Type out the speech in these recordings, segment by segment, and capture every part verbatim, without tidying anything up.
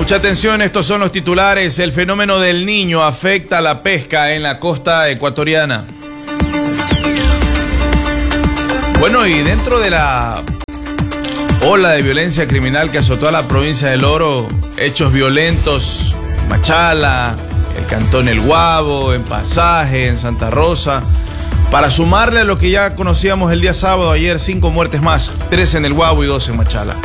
Mucha atención, estos son los titulares. El fenómeno del Niño afecta a la pesca en la costa ecuatoriana. Bueno, y dentro de la ola de violencia criminal que azotó a la provincia del Oro, hechos violentos, Machala, el cantón El Guabo, en Pasaje, en Santa Rosa, para sumarle a lo que ya conocíamos el día sábado, ayer, cinco muertes más, tres en El Guabo y dos en Machala.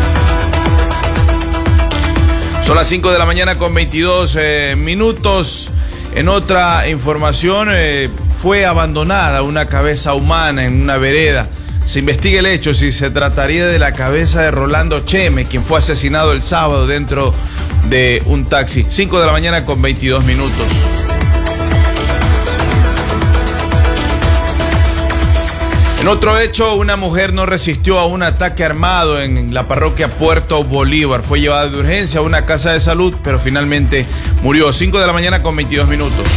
Son las cinco de la mañana con veintidós eh, minutos. En otra información, eh, fue abandonada una cabeza humana en una vereda. Se investiga el hecho si se trataría de la cabeza de Rolando Cheme, quien fue asesinado el sábado dentro de un taxi. cinco de la mañana con veintidós minutos. En otro hecho, una mujer no resistió a un ataque armado en la parroquia Puerto Bolívar. Fue llevada de urgencia a una casa de salud, pero finalmente murió. cinco de la mañana con veintidós minutos.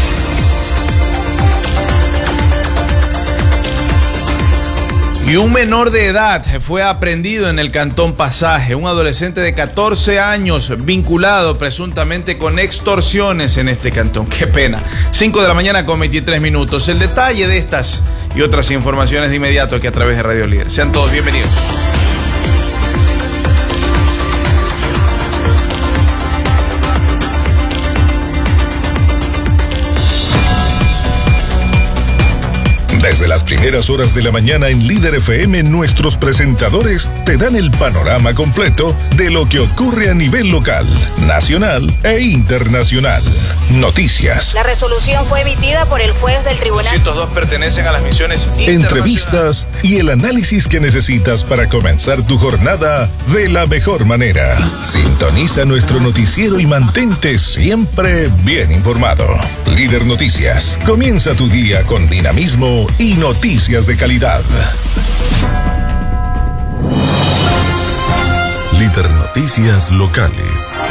Y un menor de edad fue aprehendido en el cantón Pasaje, un adolescente de catorce años vinculado presuntamente con extorsiones en este cantón. Qué pena. cinco de la mañana con veintitrés minutos. El detalle de estas y otras informaciones de inmediato aquí a través de Radio Líder. Sean todos bienvenidos. Desde las primeras horas de la mañana en Líder F M, nuestros presentadores te dan el panorama completo de lo que ocurre a nivel local, nacional e internacional. Noticias. La resolución fue emitida por el juez del tribunal. doscientos dos pertenecen a las misiones internacionales. Entrevistas y el análisis que necesitas para comenzar tu jornada de la mejor manera. Sintoniza nuestro noticiero y mantente siempre bien informado. Líder Noticias. Comienza tu día con dinamismo y noticias de calidad. Líder Noticias Locales.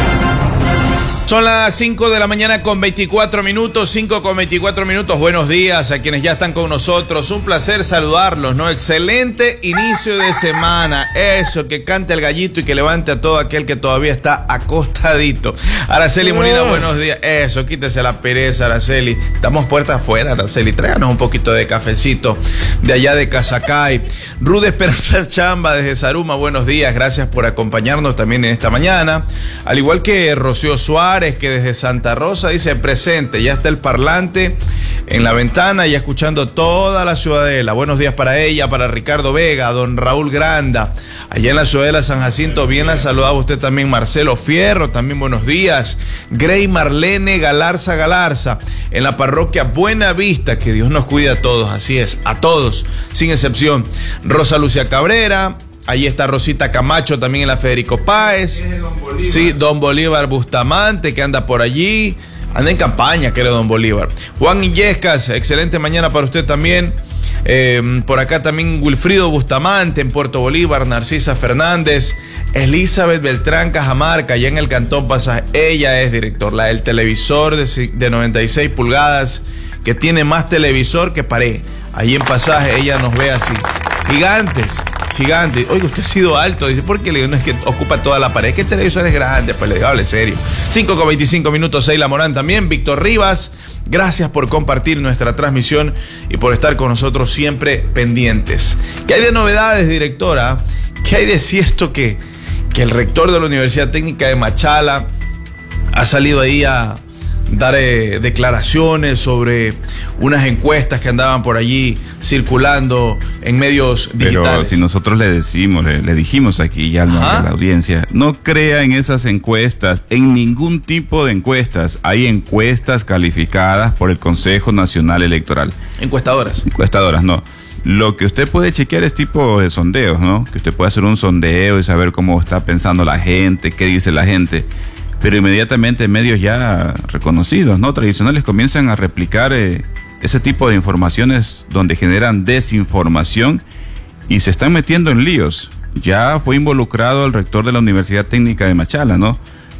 Son las cinco de la mañana con veinticuatro minutos, cinco con veinticuatro minutos. Buenos días a quienes ya están con nosotros. Un placer saludarlos, ¿no? Excelente inicio de semana. Eso, que cante el gallito y que levante a todo aquel que todavía está acostadito. Araceli Molina, buenos días. Eso, quítese la pereza, Araceli. Estamos puertas afuera, Araceli. Tráiganos un poquito de cafecito de allá de Casacay. Ruth Esperanza Chamba desde Zaruma, buenos días. Gracias por acompañarnos también en esta mañana. Al igual que Rocío Suárez, que desde Santa Rosa dice presente, ya está el parlante en la ventana y escuchando toda la ciudadela. Buenos días para ella, para Ricardo Vega, don Raúl Granda, allá en la ciudadela San Jacinto, bien la saludaba usted también. Marcelo Fierro, también buenos días. Grey Marlene Galarza Galarza, en la parroquia Buena Vista, que Dios nos cuide a todos, así es, a todos, sin excepción. Rosa Lucia Cabrera, ahí está Rosita Camacho también en la Federico Páez. Don sí, don Bolívar Bustamante, que anda por allí. Anda en campaña, creo, don Bolívar. Juan Illescas, excelente mañana para usted también. Eh, por acá también Wilfrido Bustamante en Puerto Bolívar. Narcisa Fernández. Elizabeth Beltrán Cajamarca, allá en el cantón Pasaje. Ella es director, la del televisor de, de noventa y seis pulgadas, que tiene más televisor que pared. Ahí en Pasaje ella nos ve así. Gigantes. Gigante. Oiga, usted ha sido alto. Dice, ¿por qué le digo? No es que ocupa toda la pared. Es que el televisor es grande. Pues le digo, hable serio. cinco con veinticinco minutos. Seila Morán también. Víctor Rivas, gracias por compartir nuestra transmisión y por estar con nosotros siempre pendientes. ¿Qué hay de novedades, directora? ¿Qué hay de cierto que, que el rector de la Universidad Técnica de Machala ha salido ahí a dar eh, declaraciones sobre unas encuestas que andaban por allí circulando en medios digitales? Pero si nosotros le decimos, le, le dijimos aquí ya a la, a la audiencia, no crea en esas encuestas, en ningún tipo de encuestas. Hay encuestas calificadas por el Consejo Nacional Electoral. Encuestadoras. Encuestadoras, no. Lo que usted puede chequear es tipo de sondeos, ¿no? Que usted puede hacer un sondeo y saber cómo está pensando la gente, qué dice la gente. Pero inmediatamente medios ya reconocidos, ¿no? Tradicionales comienzan a replicar eh, ese tipo de informaciones donde generan desinformación y se están metiendo en líos. Ya fue involucrado el rector de la Universidad Técnica de Machala, ¿no?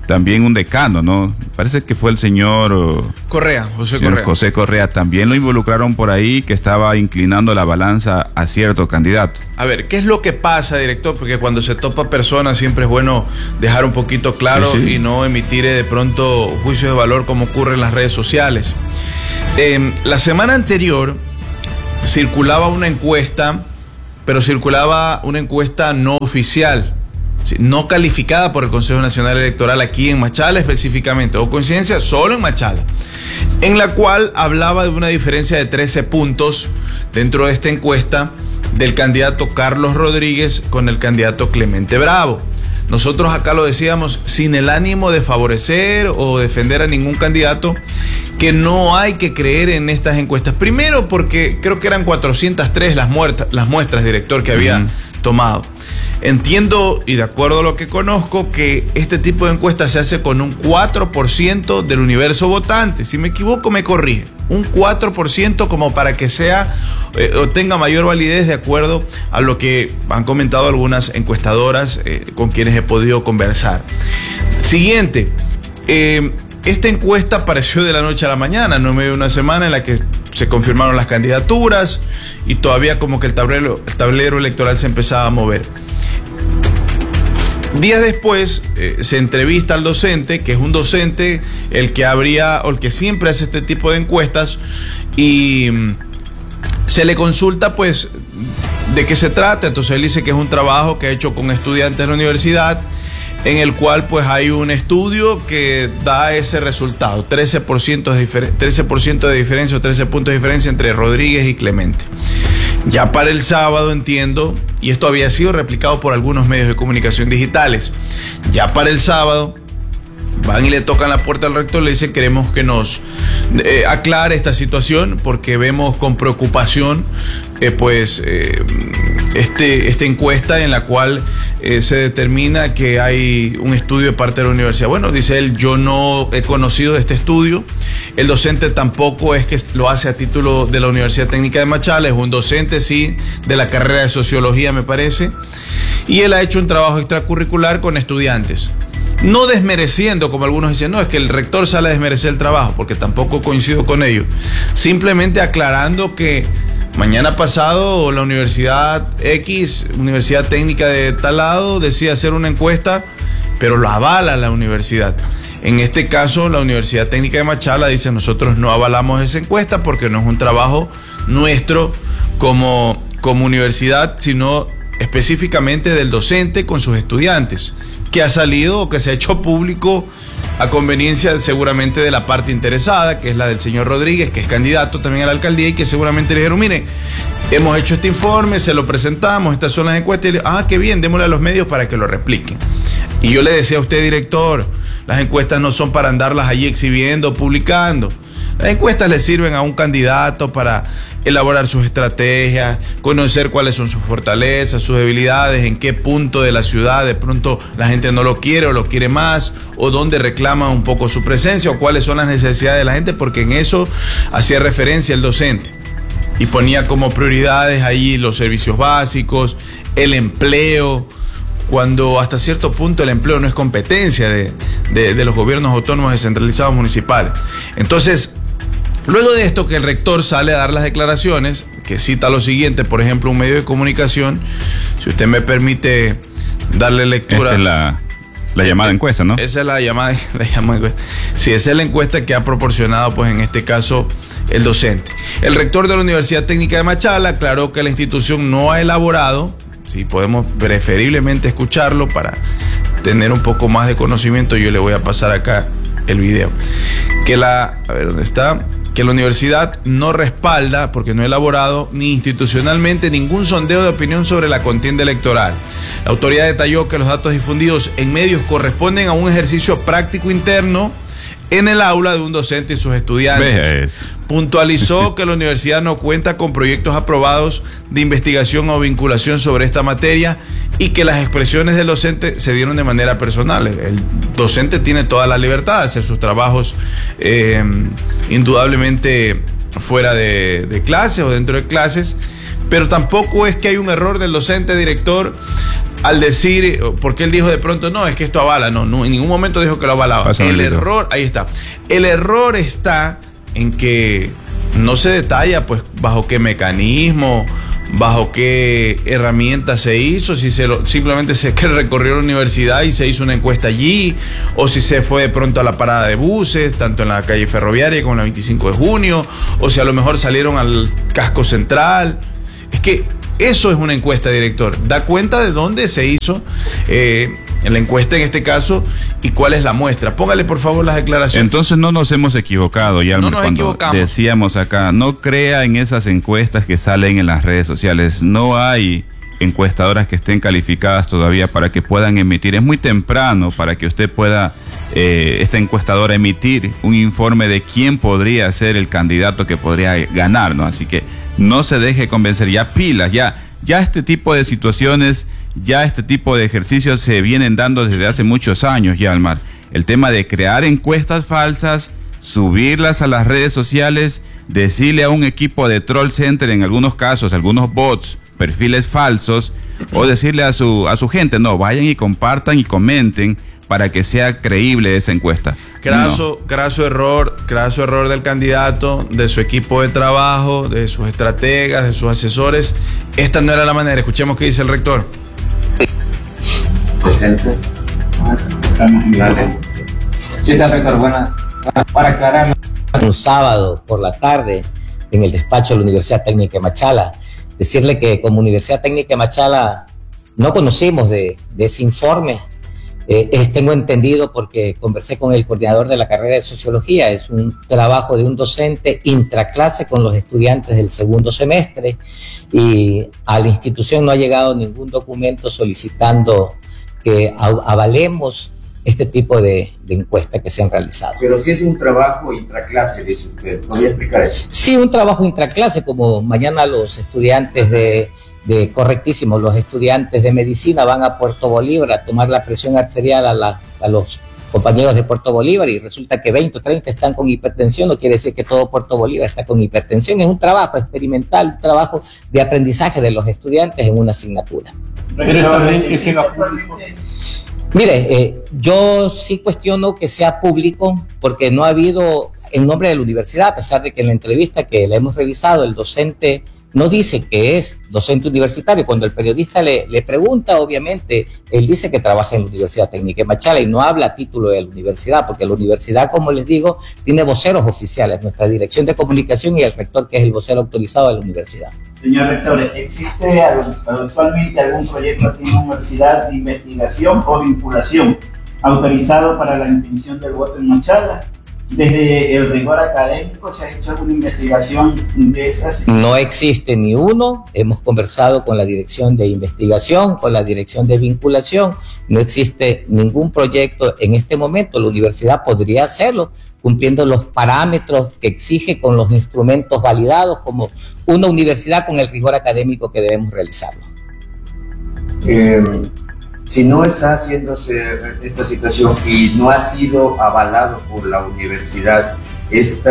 también un decano, ¿no? Parece que fue el señor Correa, José señor Correa. José Correa, también lo involucraron por ahí, que estaba inclinando la balanza a cierto candidato. A ver, ¿qué es lo que pasa, director? Porque cuando se topa personas siempre es bueno dejar un poquito claro Sí, sí. y no emitir de pronto juicios de valor como ocurre en las redes sociales. Eh, la semana anterior circulaba una encuesta, pero circulaba una encuesta no oficial, ¿sí? No calificada por el Consejo Nacional Electoral aquí en Machala específicamente, o coincidencia, solo en Machala, en la cual hablaba de una diferencia de trece puntos dentro de esta encuesta del candidato Carlos Rodríguez con el candidato Clemente Bravo. Nosotros acá lo decíamos sin el ánimo de favorecer o defender a ningún candidato, que no hay que creer en estas encuestas. Primero porque creo que eran cuatrocientas tres las, muertas, las muestras, director, que había uh-huh. tomado. Entiendo y de acuerdo a lo que conozco que este tipo de encuestas se hace con un cuatro por ciento del universo votante. Si me equivoco me corrige. Un cuatro por ciento como para que sea eh, o tenga mayor validez de acuerdo a lo que han comentado algunas encuestadoras eh, con quienes he podido conversar. Siguiente, eh, esta encuesta apareció de la noche a la mañana, no en medio de una semana en la que se confirmaron las candidaturas y todavía como que el tablero, el tablero electoral se empezaba a mover. Días después eh, se entrevista al docente, que es un docente el que habría o el que siempre hace este tipo de encuestas, y mm, se le consulta pues de qué se trata. Entonces él dice que es un trabajo que ha hecho con estudiantes de la universidad, en el cual pues hay un estudio que da ese resultado, trece por ciento de, difer- trece por ciento de diferencia o trece puntos de diferencia entre Rodríguez y Clemente. Ya para el sábado, entiendo, y esto había sido replicado por algunos medios de comunicación digitales, ya para el sábado van y le tocan la puerta al rector, le dicen queremos que nos eh, aclare esta situación porque vemos con preocupación eh, pues eh, este, esta encuesta en la cual eh, se determina que hay un estudio de parte de la universidad. Bueno, dice él, yo no he conocido este estudio, el docente tampoco es que lo hace a título de la Universidad Técnica de Machala, es un docente sí de la carrera de sociología me parece, y él ha hecho un trabajo extracurricular con estudiantes. No desmereciendo, como algunos dicen, no, es que el rector sale a desmerecer el trabajo, porque tampoco coincido con ello. Simplemente aclarando que mañana pasado la Universidad X, Universidad Técnica de tal lado, decide hacer una encuesta, pero lo avala la universidad. En este caso, la Universidad Técnica de Machala dice, nosotros no avalamos esa encuesta porque no es un trabajo nuestro como, como universidad, sino específicamente del docente con sus estudiantes, que ha salido o que se ha hecho público a conveniencia seguramente de la parte interesada, que es la del señor Rodríguez, que es candidato también a la alcaldía y que seguramente le dijeron, mire, hemos hecho este informe, se lo presentamos, estas son las encuestas, y le, ah, qué bien, démosle a los medios para que lo repliquen. Y yo le decía a usted, director, las encuestas no son para andarlas allí exhibiendo, publicando. Las encuestas le sirven a un candidato para elaborar sus estrategias, conocer cuáles son sus fortalezas, sus debilidades, en qué punto de la ciudad de pronto la gente no lo quiere o lo quiere más, o dónde reclama un poco su presencia, o cuáles son las necesidades de la gente, porque en eso hacía referencia el docente. Y ponía como prioridades ahí los servicios básicos, el empleo, cuando hasta cierto punto el empleo no es competencia de, de, de los gobiernos autónomos descentralizados municipales. Entonces, luego de esto que el rector sale a dar las declaraciones, que cita lo siguiente, por ejemplo, un medio de comunicación, si usted me permite darle lectura. Esta es la, la llamada encuesta, ¿no? Esa es la llamada, la llamada encuesta. Sí, esa es la encuesta que ha proporcionado, pues en este caso, el docente. El rector de la Universidad Técnica de Machala aclaró que la institución no ha elaborado, si podemos preferiblemente escucharlo para tener un poco más de conocimiento, yo le voy a pasar acá el video. Que la, a ver, ¿dónde está? Que la universidad no respalda, porque no ha elaborado ni institucionalmente ningún sondeo de opinión sobre la contienda electoral. La autoridad detalló que los datos difundidos en medios corresponden a un ejercicio práctico interno en el aula de un docente y sus estudiantes. ¿Ves? Puntualizó que la universidad no cuenta con proyectos aprobados de investigación o vinculación sobre esta materia y que las expresiones del docente se dieron de manera personal. El docente tiene toda la libertad de hacer sus trabajos eh, indudablemente fuera de, de clases o dentro de clases, pero tampoco es que hay un error del docente director al decir, porque él dijo de pronto, no, es que esto avala, no, no en ningún momento dijo que lo avalaba. Pásame el el error, ahí está, el error está en que no se detalla pues bajo qué mecanismo, bajo qué herramienta se hizo, si se lo, simplemente se que recorrió la universidad y se hizo una encuesta allí, o si se fue de pronto a la parada de buses, tanto en la calle Ferroviaria como en la veinticinco de junio, o si a lo mejor salieron al casco central. Es que eso es una encuesta, director. Da cuenta de dónde se hizo eh, la encuesta en este caso y cuál es la muestra. Póngale por favor las declaraciones. Entonces no nos hemos equivocado, ya no nos cuando equivocamos. Decíamos acá, no crea en esas encuestas que salen en las redes sociales. No hay encuestadoras que estén calificadas todavía para que puedan emitir. Es muy temprano para que usted pueda, eh, esta encuestadora, emitir un informe de quién podría ser el candidato que podría ganar, ¿no? Así que no se deje convencer, ya pilas, ya, ya este tipo de situaciones, ya este tipo de ejercicios se vienen dando desde hace muchos años ya, Almar. El tema de crear encuestas falsas, subirlas a las redes sociales, decirle a un equipo de troll center, en algunos casos, algunos bots, perfiles falsos, o decirle a su, a su gente, no, vayan y compartan y comenten para que sea creíble esa encuesta. Graso, no. graso error, graso error del candidato, de su equipo de trabajo, de sus estrategas, de sus asesores. Esta no era la manera. Escuchemos qué dice el rector. Presente. ¿Qué tal, rector? Buenas. Para aclarar, un sábado por la tarde en el despacho de la Universidad Técnica de Machala, decirle que como Universidad Técnica de Machala no conocimos de, de ese informe. Eh, es, tengo entendido porque conversé con el coordinador de la carrera de Sociología, es un trabajo de un docente intraclase con los estudiantes del segundo semestre y a la institución no ha llegado ningún documento solicitando que avalemos este tipo de, de encuestas que se han realizado. Pero si es un trabajo intraclase, dice usted, ¿podría explicar eso? Sí, un trabajo intraclase, como mañana los estudiantes de... de correctísimo, los estudiantes de medicina van a Puerto Bolívar a tomar la presión arterial a, la, a los compañeros de Puerto Bolívar y resulta que veinte o treinta están con hipertensión, no quiere decir que todo Puerto Bolívar está con hipertensión, es un trabajo experimental, un trabajo de aprendizaje de los estudiantes en una asignatura. Pero está bien que sea público. Mire, eh, yo sí cuestiono que sea público porque no ha habido, en nombre de la universidad, a pesar de que en la entrevista que la hemos revisado, el docente no dice que es docente universitario. Cuando el periodista le, le pregunta, obviamente, él dice que trabaja en la Universidad Técnica de Machala y no habla a título de la universidad, porque la universidad, como les digo, tiene voceros oficiales, nuestra dirección de comunicación y el rector, que es el vocero autorizado de la universidad. Señor rector, ¿existe actualmente algún proyecto aquí en la universidad de investigación o vinculación autorizado para la intención del voto en Machala? Desde el rigor académico, ¿se ha hecho alguna investigación de esas? No existe ni uno. Hemos conversado con la dirección de investigación, con la dirección de vinculación. No existe ningún proyecto en este momento. La universidad podría hacerlo cumpliendo los parámetros que exige con los instrumentos validados como una universidad con el rigor académico que debemos realizarlo. Eh, si no está haciéndose esta situación y no ha sido avalado por la universidad, este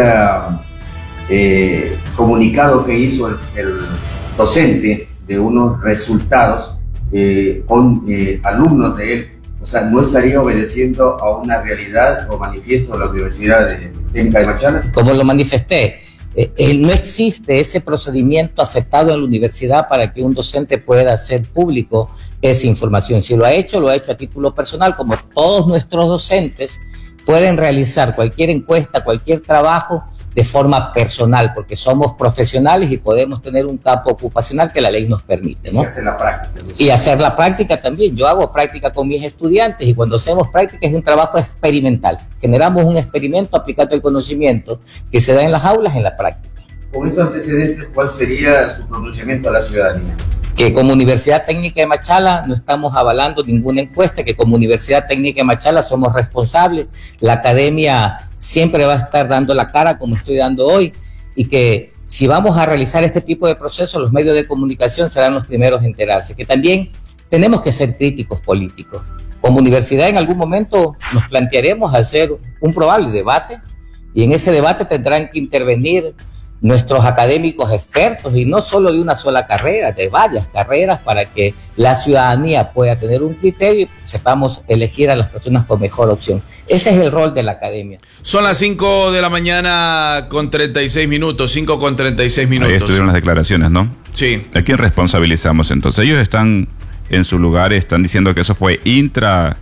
eh, comunicado que hizo el, el docente de unos resultados eh, con eh, alumnos de él, o sea, ¿no estaría obedeciendo a una realidad o manifiesto de la Universidad de Técnica de Machala? Como lo manifesté, eh, eh, no existe ese procedimiento aceptado en la universidad para que un docente pueda hacer público esa información. Si lo ha hecho, lo ha hecho a título personal, como todos nuestros docentes pueden realizar cualquier encuesta, cualquier trabajo de forma personal, porque somos profesionales y podemos tener un campo ocupacional que la ley nos permite, ¿no? Y hacer la práctica. ¿No? Y hacer la práctica también. Yo hago práctica con mis estudiantes y cuando hacemos práctica es un trabajo experimental. Generamos un experimento aplicando el conocimiento que se da en las aulas en la práctica. Con estos antecedentes, ¿cuál sería su pronunciamiento a la ciudadanía? Que como Universidad Técnica de Machala no estamos avalando ninguna encuesta, que como Universidad Técnica de Machala somos responsables, la academia siempre va a estar dando la cara como estoy dando hoy, y que si vamos a realizar este tipo de procesos, los medios de comunicación serán los primeros en enterarse, que también tenemos que ser críticos políticos. Como universidad en algún momento nos plantearemos hacer un probable debate, y en ese debate tendrán que intervenir nuestros académicos expertos, y no solo de una sola carrera, de varias carreras, para que la ciudadanía pueda tener un criterio y sepamos elegir a las personas con mejor opción. Ese es el rol de la academia. Son las cinco de la mañana con treinta y seis minutos, cinco con treinta y seis minutos. Ahí estuvieron las declaraciones, ¿no? Sí. ¿A quién responsabilizamos entonces? Ellos están en su lugar, están diciendo que eso fue intra...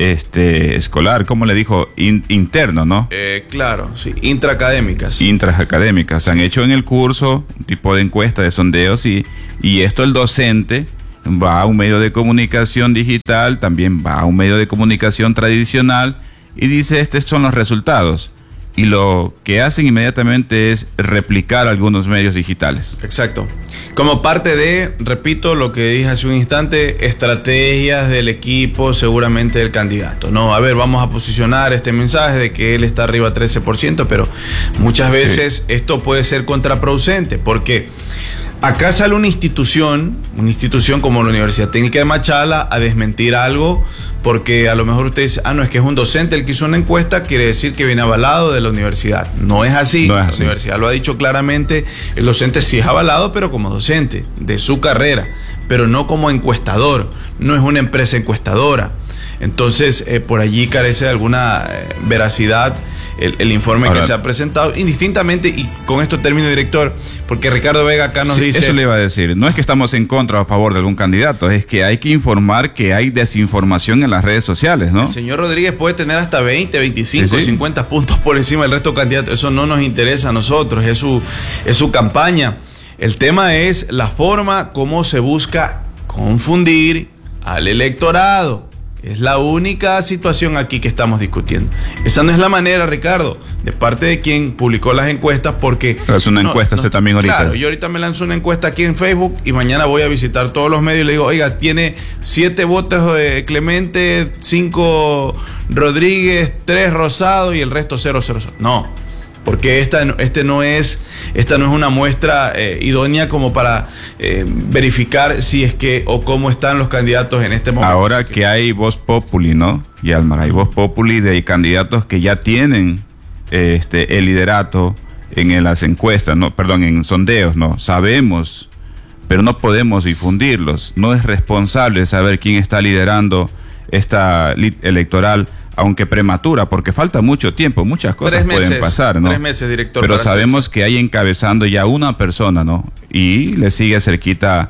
Este, escolar, ¿cómo le dijo? In, interno, ¿no? Eh, claro, sí, intraacadémicas. Intraacadémicas. Se han hecho en el curso un tipo de encuesta, de sondeos, y, y esto el docente va a un medio de comunicación digital, también va a un medio de comunicación tradicional y dice, estos son los resultados. Y lo que hacen inmediatamente es replicar algunos medios digitales. Exacto. Como parte de, repito lo que dije hace un instante, estrategias del equipo, seguramente del candidato. No, a ver, vamos a posicionar este mensaje de que él está arriba trece por ciento, pero muchas veces sí. Esto puede ser contraproducente, porque acá sale una institución, una institución como la Universidad Técnica de Machala a desmentir algo, porque a lo mejor usted dice, ah, no, es que es un docente el que hizo una encuesta, quiere decir que viene avalado de la universidad. No es así, no es la así. Universidad lo ha dicho claramente, el docente sí es avalado, pero como docente de su carrera, pero no como encuestador, no es una empresa encuestadora. Entonces, eh, por allí carece de alguna eh, veracidad el, el informe Ahora, que se ha presentado, indistintamente, y con esto termino, director, porque Ricardo Vega acá nos sí, dice... Eso le iba a decir, no es que estamos en contra o a favor de algún candidato, es que hay que informar que hay desinformación en las redes sociales, ¿no? El señor Rodríguez puede tener hasta veinte, veinticinco, sí, sí. cincuenta puntos por encima del resto de candidatos, eso no nos interesa a nosotros, es su, es su campaña. El tema es la forma como se busca confundir al electorado. Es la única situación aquí que estamos discutiendo. Esa no es la manera, Ricardo, de parte de quien publicó las encuestas, porque... Pero es una no, encuesta no, usted también ahorita. Claro, yo ahorita me lanzo una encuesta aquí en Facebook y mañana voy a visitar todos los medios y le digo, oiga, tiene siete votos de Clemente, cinco Rodríguez, tres Rosado y el resto cero, cero, cero. No. Porque esta, este no es, esta no es una muestra eh, idónea como para eh, verificar si es que o cómo están los candidatos en este momento. Ahora que hay voz populi, ¿no? Y Almar, hay voz populi de candidatos que ya tienen eh, este, el liderato en las encuestas, no, perdón, en sondeos, ¿no? Sabemos, pero no podemos difundirlos. No es responsable saber quién está liderando esta lid electoral, aunque prematura, porque falta mucho tiempo, muchas cosas meses, pueden pasar, ¿no? Tres meses, director. Pero sabemos que hay encabezando ya una persona, ¿no? Y le sigue cerquita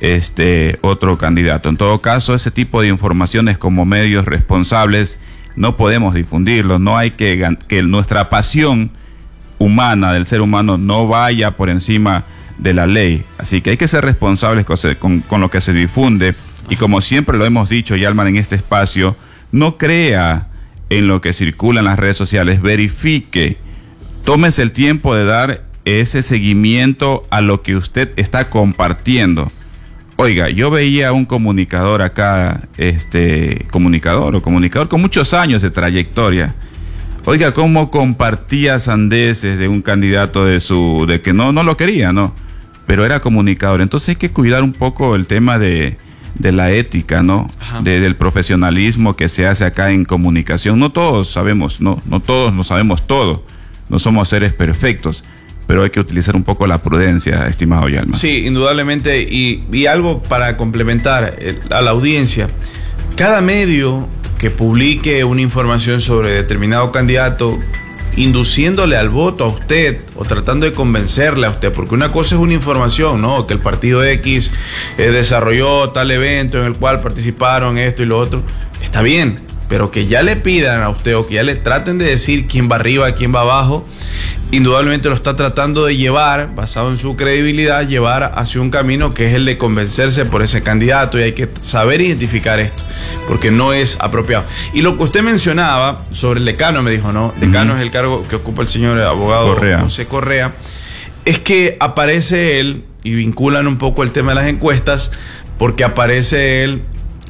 este otro candidato. En todo caso, ese tipo de informaciones como medios responsables no podemos difundirlos. No hay que que nuestra pasión humana del ser humano no vaya por encima de la ley. Así que hay que ser responsables con, con, con lo que se difunde. Y como siempre lo hemos dicho, Yalmar, en este espacio, no crea en lo que circula en las redes sociales, verifique, tómese el tiempo de dar ese seguimiento a lo que usted está compartiendo. Oiga, yo veía a un comunicador acá, este, comunicador o comunicador con muchos años de trayectoria. Oiga, cómo compartía sandeces de un candidato de su, de que no, no lo quería, ¿no? Pero era comunicador. Entonces hay que cuidar un poco el tema de de la ética, ¿no? De, del profesionalismo que se hace acá en comunicación. No todos sabemos, no, no todos no sabemos todo, no somos seres perfectos, pero hay que utilizar un poco la prudencia, estimado Yalma. Sí, indudablemente, y, y algo para complementar eh, a la audiencia, cada medio que publique una información sobre determinado candidato, induciéndole al voto a usted o tratando de convencerle a usted, porque una cosa es una información, ¿no? Que el partido X eh, desarrolló tal evento en el cual participaron esto y lo otro, está bien, pero que ya le pidan a usted o que ya le traten de decir quién va arriba, quién va abajo, indudablemente lo está tratando de llevar, basado en su credibilidad, llevar hacia un camino que es el de convencerse por ese candidato, y hay que saber identificar esto, porque no es apropiado. Y lo que usted mencionaba sobre el decano, me dijo, ¿no? Decano uh-huh. es el cargo que ocupa el señor abogado Correa. José Correa, es que aparece él, y vinculan un poco el tema de las encuestas, porque aparece él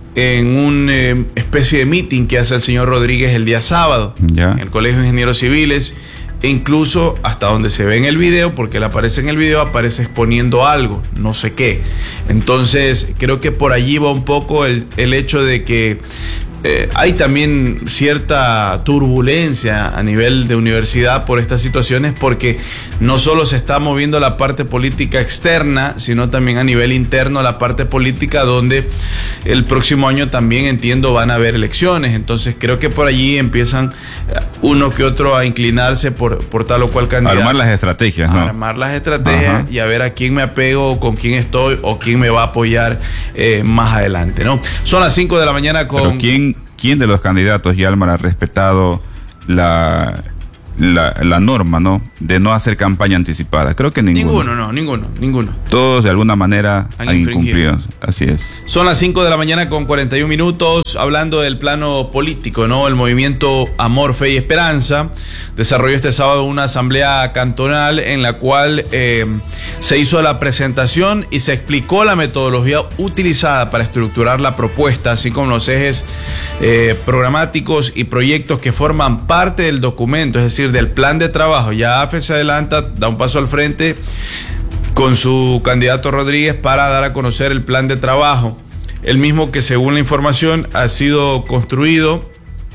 en una eh, especie de meeting que hace el señor Rodríguez el día sábado, ya. en el Colegio de Ingenieros Civiles, e incluso hasta donde se ve en el video, porque él aparece en el video, aparece exponiendo algo, no sé qué. Entonces creo que por allí va un poco el, el hecho de que eh, hay también cierta turbulencia a nivel de universidad por estas situaciones, porque no solo se está moviendo la parte política externa, sino también a nivel interno la parte política, donde el próximo año también, entiendo, van a haber elecciones. Entonces creo que por allí empiezan uno que otro a inclinarse por, por tal o cual candidato. Armar las estrategias, ¿no? Armar las estrategias. Ajá. Y a ver a quién me apego, con quién estoy o quién me va a apoyar eh, más adelante, ¿no? Son las cinco de la mañana con... Pero ¿quién, quién de los candidatos, Yalmar, ha respetado la... La, la norma, ¿no? De no hacer campaña anticipada? Creo que ninguno. Ninguno, no, ninguno, ninguno. Todos de alguna manera han, han incumplido. Así es. Son las cinco de la mañana con cuarenta y un minutos, hablando del plano político, ¿no? El movimiento Amor, Fe y Esperanza desarrolló este sábado una asamblea cantonal en la cual eh, se hizo la presentación y se explicó la metodología utilizada para estructurar la propuesta, así como los ejes eh, programáticos y proyectos que forman parte del documento, es decir, del plan de trabajo. Ya A F E se adelanta, da un paso al frente con su candidato Rodríguez para dar a conocer el plan de trabajo, el mismo que, según la información, ha sido construido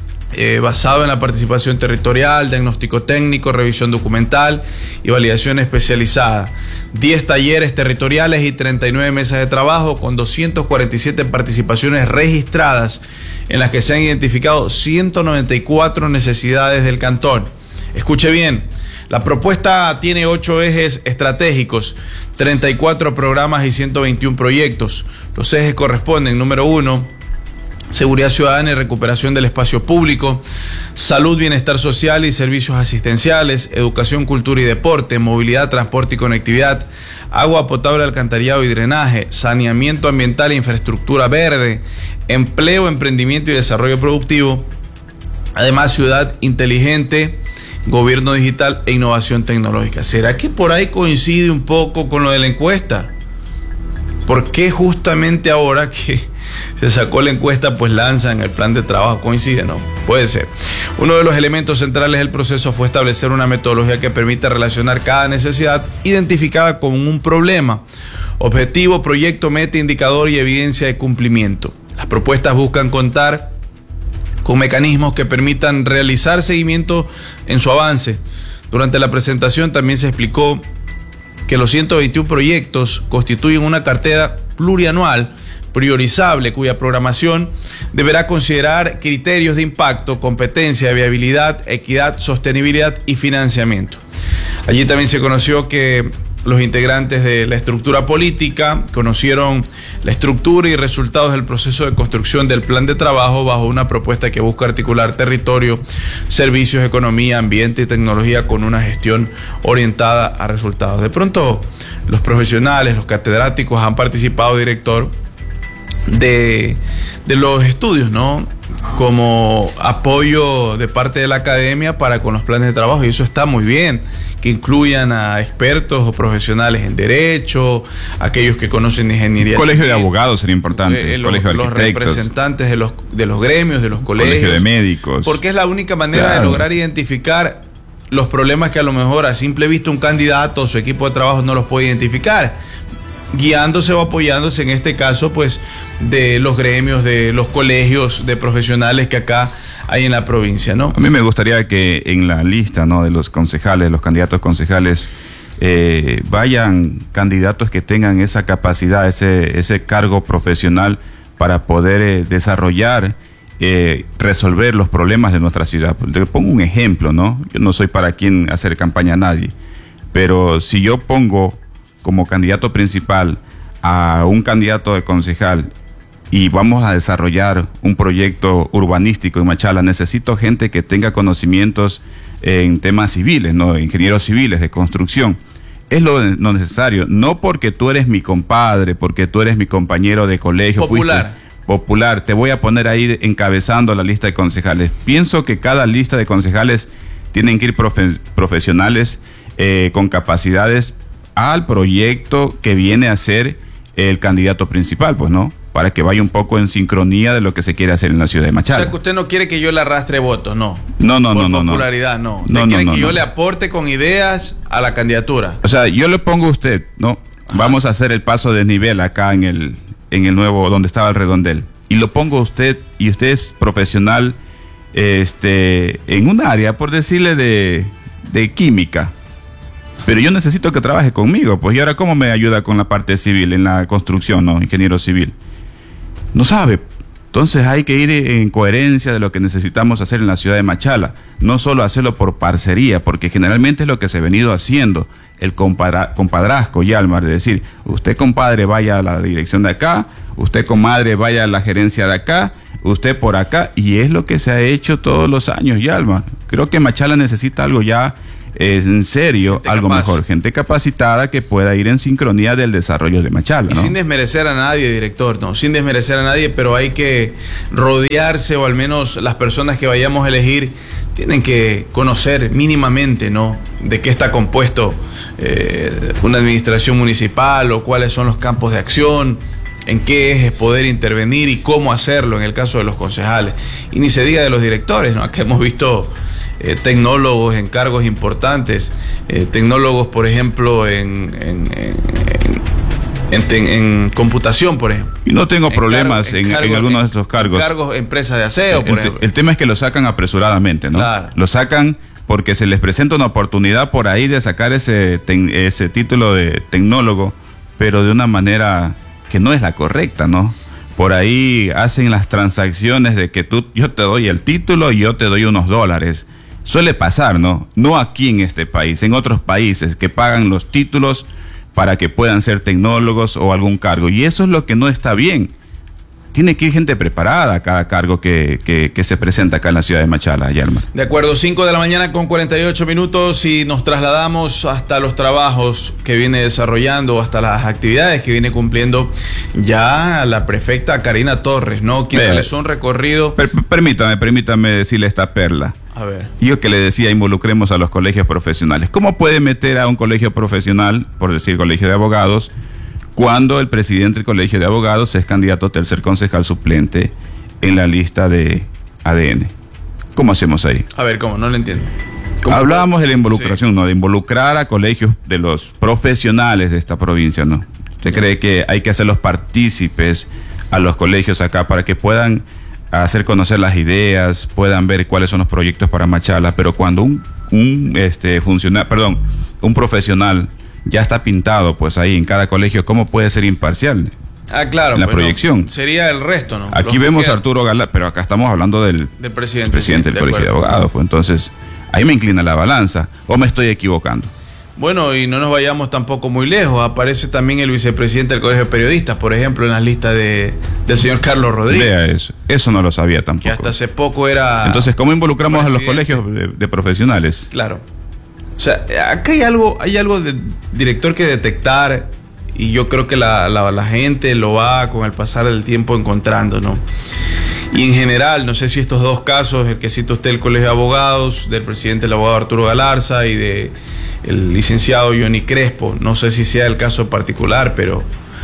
eh, basado en la participación territorial, diagnóstico técnico, revisión documental y validación especializada. diez talleres territoriales y treinta y nueve mesas de trabajo con doscientas cuarenta y siete participaciones registradas, en las que se han identificado ciento noventa y cuatro necesidades del cantón. Escuche bien, la propuesta tiene ocho ejes estratégicos, treinta y cuatro programas y ciento veintiún proyectos. Los ejes corresponden: número uno, seguridad ciudadana y recuperación del espacio público; salud, bienestar social y servicios asistenciales; educación, cultura y deporte; movilidad, transporte y conectividad; agua potable, alcantarillado y drenaje; saneamiento ambiental e infraestructura verde; empleo, emprendimiento y desarrollo productivo; además, ciudad inteligente, gobierno digital e innovación tecnológica. ¿Será que por ahí coincide un poco con lo de la encuesta? ¿Por qué justamente ahora que se sacó la encuesta, pues lanzan el plan de trabajo? Coincide, ¿no? Puede ser. Uno de los elementos centrales del proceso fue establecer una metodología que permita relacionar cada necesidad identificada con un problema, objetivo, proyecto, meta, indicador y evidencia de cumplimiento. Las propuestas buscan contar con mecanismos que permitan realizar seguimiento en su avance. Durante la presentación también se explicó que los ciento veintiún proyectos constituyen una cartera plurianual priorizable, cuya programación deberá considerar criterios de impacto, competencia, viabilidad, equidad, sostenibilidad y financiamiento. Allí también se conoció que los integrantes de la estructura política conocieron la estructura y resultados del proceso de construcción del plan de trabajo bajo una propuesta que busca articular territorio, servicios, economía, ambiente y tecnología con una gestión orientada a resultados. De pronto, los profesionales, los catedráticos han participado, director, de, de los estudios, ¿no? Como apoyo de parte de la academia para con los planes de trabajo, y eso está muy bien, que incluyan a expertos o profesionales en derecho, aquellos que conocen de ingeniería. Colegio civil, de abogados sería importante, eh, colegio los, de los representantes de los, de los gremios, de los colegios. Colegio de médicos. Porque es la única manera claro. de lograr identificar los problemas que a lo mejor a simple vista un candidato o su equipo de trabajo no los puede identificar, guiándose o apoyándose en este caso pues de los gremios, de los colegios de profesionales que acá hay en la provincia, ¿no? A mí me gustaría que en la lista, ¿no?, de los concejales, los candidatos concejales, eh, vayan candidatos que tengan esa capacidad, ese, ese cargo profesional para poder eh, desarrollar, eh, resolver los problemas de nuestra ciudad. Le pongo un ejemplo, ¿no? Yo no soy para quien hacer campaña a nadie, pero si yo pongo como candidato principal a un candidato de concejal y vamos a desarrollar un proyecto urbanístico en Machala, necesito gente que tenga conocimientos en temas civiles, ¿no? Ingenieros civiles de construcción. Es lo, lo necesario, no porque tú eres mi compadre, porque tú eres mi compañero de colegio. Popular. Fuiste popular, te voy a poner ahí encabezando la lista de concejales. Pienso que cada lista de concejales tienen que ir profe profesionales eh, con capacidades al proyecto que viene a ser el candidato principal, pues, ¿no? Para que vaya un poco en sincronía de lo que se quiere hacer en la ciudad de Machala. O sea, que usted no quiere que yo le arrastre votos, no. No, no, no, no. Por popularidad, no. Usted no, quiere no, no, que yo no. le aporte con ideas a la candidatura. O sea, yo le pongo a usted, ¿no? Ajá. Vamos a hacer el paso de nivel acá en el, en el nuevo, donde estaba el redondel. y lo pongo a usted, y usted es profesional este, en un área, por decirle, de, de química, pero yo necesito que trabaje conmigo, pues, ¿y ahora cómo me ayuda con la parte civil, en la construcción, no, ingeniero civil? No sabe. Entonces hay que ir en coherencia de lo que necesitamos hacer en la ciudad de Machala, no solo hacerlo por parcería, porque generalmente es lo que se ha venido haciendo, el compadra, compadrazgo, Yalmar, de decir, usted compadre vaya a la dirección de acá, usted comadre vaya a la gerencia de acá, usted por acá, y es lo que se ha hecho todos los años, Yalmar. Creo que Machala necesita algo ya eh, en serio, gente algo capaz. Mejor, gente capacitada que pueda ir en sincronía del desarrollo de Machala, ¿no? Y sin desmerecer a nadie, director, no, sin desmerecer a nadie, pero hay que rodearse, o al menos las personas que vayamos a elegir tienen que conocer mínimamente, ¿no?, de qué está compuesto eh, una administración municipal, o cuáles son los campos de acción, en qué es poder intervenir y cómo hacerlo en el caso de los concejales. Y ni se diga de los directores, ¿no? Acá hemos visto eh, tecnólogos en cargos importantes, eh, tecnólogos, por ejemplo, en, en, en, en, en computación, por ejemplo. Y no tengo en problemas en, en, cargo, en algunos de estos cargos. En cargos, empresas de aseo, por el, ejemplo. El tema es que lo sacan apresuradamente, ¿no? Claro. Lo sacan porque se les presenta una oportunidad por ahí de sacar ese, ten, ese título de tecnólogo, pero de una manera que no es la correcta, ¿no? Por ahí hacen las transacciones de que tú, yo te doy el título y yo te doy unos dólares. Suele pasar, ¿no? No aquí en este país, en otros países que pagan los títulos para que puedan ser tecnólogos o algún cargo. Y eso es lo que no está bien. Tiene que ir gente preparada a cada cargo que, que, que se presenta acá en la ciudad de Machala, Yalmar. De acuerdo, cinco de la mañana con cuarenta y ocho minutos y nos trasladamos hasta los trabajos que viene desarrollando, hasta las actividades que viene cumpliendo ya la prefecta Karina Torres, ¿no? Quien realizó un recorrido. Per, permítame, permítame decirle esta perla. A ver. Yo que le decía, involucremos a los colegios profesionales. ¿Cómo puede meter a un colegio profesional, por decir colegio de abogados, cuando el presidente del colegio de abogados es candidato a tercer concejal suplente en la lista de A D N? ¿Cómo hacemos ahí? A ver, ¿cómo? No lo entiendo. Hablábamos de la involucración, sí. ¿no? De involucrar a colegios de los profesionales de esta provincia, ¿no? ¿Usted sí. cree que hay que hacerlos partícipes a los colegios acá para que puedan hacer conocer las ideas, puedan ver cuáles son los proyectos para Machala? Pero cuando un, un este, funcionario, perdón, un profesional ya está pintado, pues ahí en cada colegio, ¿cómo puede ser imparcial? Ah, claro. En la pues proyección. No, sería el resto, ¿no? Aquí vemos a Arturo Galán, pero acá estamos hablando del, del presidente, presidente sí, del de colegio acuerdo. de abogados. Pues entonces, ahí me inclina la balanza. ¿O me estoy equivocando? Bueno, y no nos vayamos tampoco muy lejos. Aparece también el vicepresidente del Colegio de Periodistas, por ejemplo, en las listas de, del señor Carlos Rodríguez. Vea eso. Eso no lo sabía tampoco. Que hasta hace poco era... Entonces, ¿cómo involucramos a los colegios de, de profesionales? Claro. O sea, acá hay algo, hay algo de director que detectar, y yo creo que la, la, la gente lo va con el pasar del tiempo encontrando, ¿no? Y en general, no sé si estos dos casos, el que cita usted, el Colegio de Abogados, del presidente del abogado Arturo Galarza y de el licenciado Johnny Crespo, no sé si sea el caso particular, pero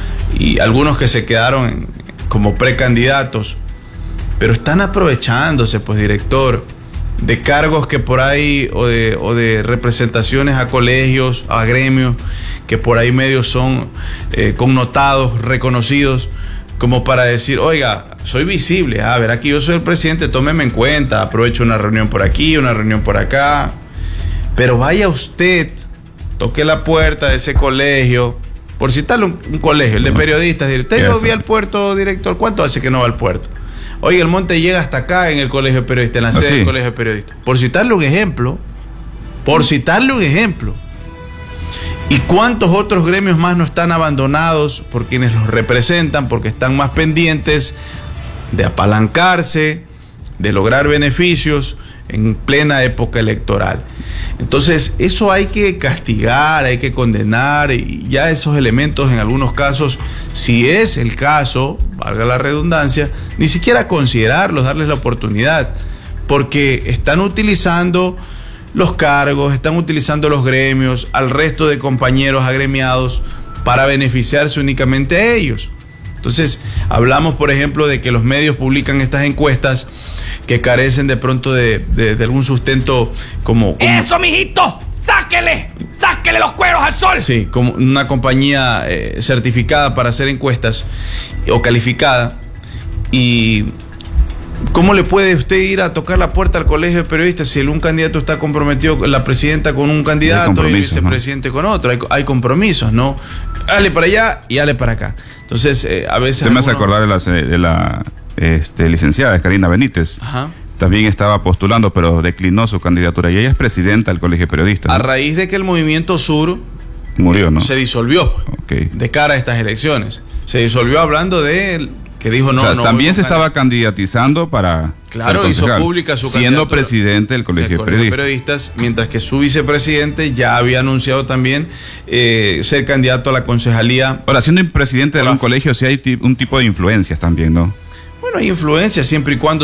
y algunos que se quedaron en, como precandidatos, pero están aprovechándose, pues, director, de cargos que por ahí, o de, o de representaciones a colegios, a gremios, que por ahí medios son eh, connotados, reconocidos, como para decir, oiga, soy visible, a ver, aquí yo soy el presidente, tómeme en cuenta, aprovecho una reunión por aquí, una reunión por acá, pero vaya usted, toque la puerta de ese colegio, por citarle un, un colegio, el de periodistas, ¿usted no vio al puerto, director? ¿Cuánto hace que no va al puerto? Oye, el monte llega hasta acá en el colegio de periodistas, en la sede ¿Ah, sí? del colegio de periodistas. Por citarle un ejemplo, por citarle un ejemplo. ¿Y cuántos otros gremios más no están abandonados por quienes los representan, porque están más pendientes de apalancarse, de lograr beneficios en plena época electoral? Entonces, eso hay que castigar, hay que condenar, y ya esos elementos en algunos casos, si es el caso, valga la redundancia, ni siquiera considerarlos, darles la oportunidad, porque están utilizando los cargos, están utilizando los gremios, al resto de compañeros agremiados para beneficiarse únicamente a ellos. Entonces, hablamos, por ejemplo, de que los medios publican estas encuestas que carecen de pronto de, de, de algún sustento como, como... ¡Eso, mijito! ¡Sáquele! ¡Sáquele los cueros al sol! Sí, como una compañía eh, certificada para hacer encuestas o calificada, Y ¿cómo le puede usted ir a tocar la puerta al colegio de periodistas si el un candidato está comprometido, la presidenta con un candidato y el vicepresidente, ¿no?, con otro? Hay, hay compromisos, ¿no? Hale para allá y hale para acá. Entonces, eh, a veces... Usted me hace acordar de la, de la este, licenciada Karina Benítez. Ajá. También estaba postulando, pero declinó su candidatura. Y ella es presidenta del Colegio de Periodistas, ¿no? A raíz de que el Movimiento Sur murió, ¿no? Se disolvió, okay, de cara a estas elecciones. Se disolvió hablando de que dijo no, o sea, no también se estaba candidatizando para... Claro, hizo pública su siendo presidente del Colegio, del Colegio de Periodistas. Periodistas, mientras que su vicepresidente ya había anunciado también eh, ser candidato a la concejalía. Ahora, siendo presidente de un colegio, sí hay un tipo de influencias también, ¿no? Bueno, hay influencias siempre y cuando